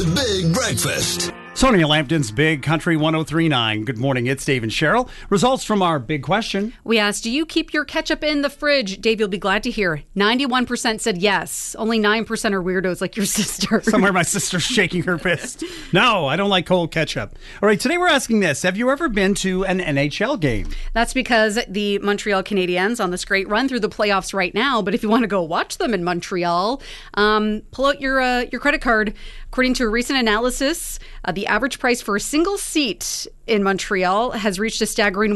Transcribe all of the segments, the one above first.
Big Breakfast. Sonia Lampton's Big Country 103.9. Good morning, it's Dave and Cheryl. Results from our big question. We asked, do you keep your ketchup in the fridge? Dave, you'll be glad to hear 91% said yes. Only 9% are weirdos like your sister. Somewhere my sister's shaking her fist. No, I don't like cold ketchup. All right, today we're asking this. Have you ever been to an NHL game? That's because the Montreal Canadiens on this great run through the playoffs right now. But if you want to go watch them in Montreal, pull out your credit card. According to a recent analysis, the average price for a single seat in Montreal has reached a staggering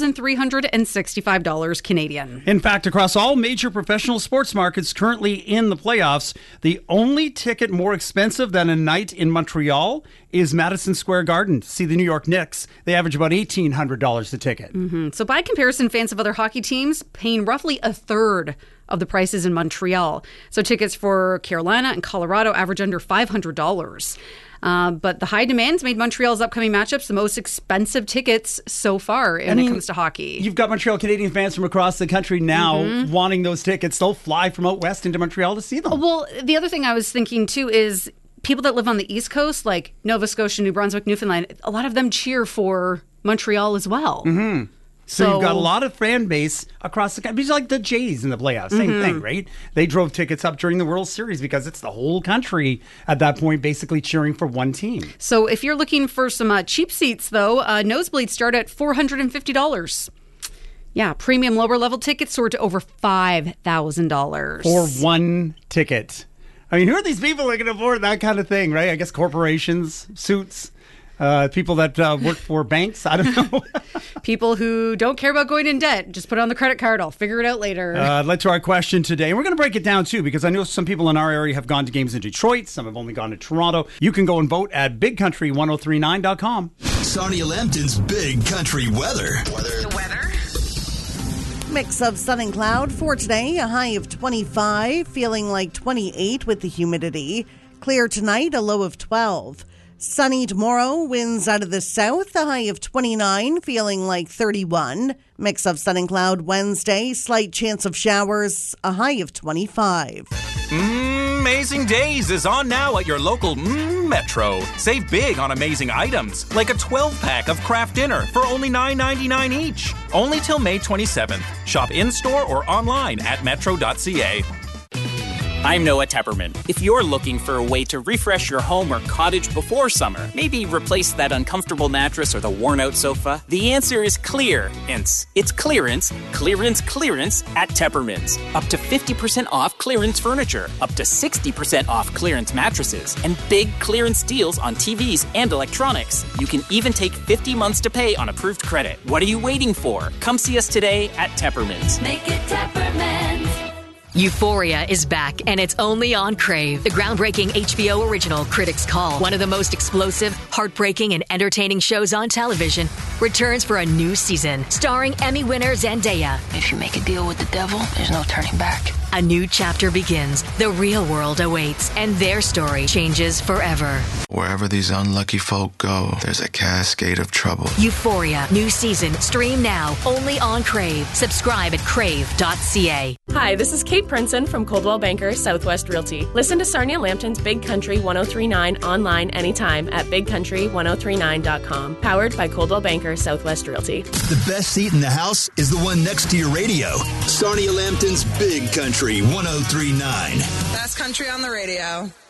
$1,365 Canadian. In fact, across all major professional sports markets currently in the playoffs, the only ticket more expensive than a night in Montreal is Madison Square Garden to see the New York Knicks. They average about $1,800 a ticket. Mm-hmm. So by comparison, fans of other hockey teams paying roughly a third of the prices in Montreal. So tickets for Carolina and Colorado average under $500. But the high demands made Montreal's upcoming matchups the most expensive tickets so far when it comes to hockey. You've got Montreal Canadian fans from across the country now wanting those tickets. They'll fly from out west into Montreal to see them. Well, the other thing I was thinking too is people that live on the East Coast, like Nova Scotia, New Brunswick, Newfoundland, a lot of them cheer for Montreal as well. Mm-hmm. So you've got a lot of fan base across the country. It's like the Jays in the playoffs. Same thing, right? They drove tickets up during the World Series because it's the whole country at that point basically cheering for one team. So if you're looking for some cheap seats, though, nosebleeds start at $450. Yeah, premium lower level tickets soar to over $5,000. For one ticket. I mean, who are these people that can afford that kind of thing, right? I guess corporations, suits. People that work for banks, I don't know. People who don't care about going in debt. Just put it on the credit card. I'll figure it out later. Let's to our question today. And we're going to break it down, too, because I know some people in our area have gone to games in Detroit. Some have only gone to Toronto. You can go and vote at bigcountry1039.com. Sonia Lampton's Big Country Weather. The weather. Mix of sun and cloud for today. A high of 25, feeling like 28 with the humidity. Clear tonight, a low of 12. Sunny tomorrow, winds out of the south, a high of 29, feeling like 31. Mix of sun and cloud Wednesday, slight chance of showers, a high of 25. Amazing Days is on now at your local Metro. Save big on amazing items, like a 12-pack of Kraft Dinner for only $9.99 each. Only till May 27th. Shop in-store or online at metro.ca. I'm Noah Tepperman. If you're looking for a way to refresh your home or cottage before summer, maybe replace that uncomfortable mattress or the worn-out sofa, the answer is clearance. It's clearance at Tepperman's. Up to 50% off clearance furniture, up to 60% off clearance mattresses, and big clearance deals on TVs and electronics. You can even take 50 months to pay on approved credit. What are you waiting for? Come see us today at Tepperman's. Make it Tepperman's. Euphoria is back, and it's only on Crave. The groundbreaking HBO original Critics' Call, one of the most explosive, heartbreaking, and entertaining shows on television, returns for a new season, starring Emmy winner Zendaya. If you make a deal with the devil, there's no turning back. A new chapter begins, the real world awaits, and their story changes forever. Wherever these unlucky folk go, there's a cascade of trouble. Euphoria, new season, stream now, only on Crave. Subscribe at crave.ca. Hi, this is Kate Princeton from Coldwell Banker Southwest Realty. Listen to Sonia Lampton's Big Country 103.9 online anytime at bigcountry1039.com. Powered by Coldwell Banker Southwest Realty. The best seat in the house is the one next to your radio. Sonia Lampton's Big Country 103.9. Best country on the radio.